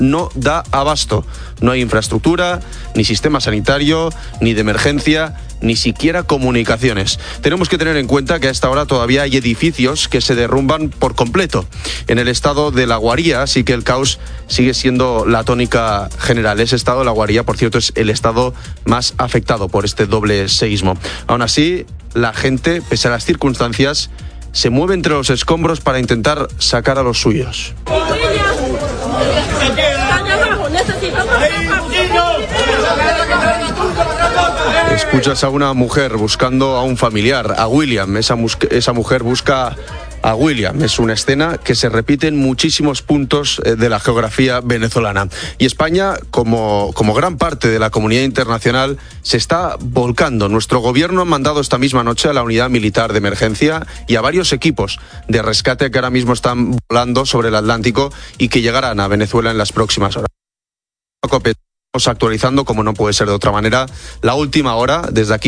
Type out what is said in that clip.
no da abasto. No hay infraestructura, ni sistema sanitario, ni de emergencia, ni siquiera comunicaciones. Tenemos que tener en cuenta que a esta hora todavía hay edificios que se derrumban por completo. En el estado de La Guaría sí que el caos sigue siendo la tónica general. Ese estado de La Guaría, por cierto, es el estado más afectado por este doble seísmo. Aún así, la gente, pese a las circunstancias, se mueve entre los escombros para intentar sacar a los suyos. Escuchas a una mujer buscando a un familiar, a William. Esa mujer busca a William. Es una escena que se repite en muchísimos puntos de la geografía venezolana. Y España, como gran parte de la comunidad internacional, se está volcando. Nuestro gobierno ha mandado esta misma noche a la unidad militar de emergencia y a varios equipos de rescate que ahora mismo están volando sobre el Atlántico y que llegarán a Venezuela en las próximas horas. Estamos actualizando, como no puede ser de otra manera, la última hora desde aquí.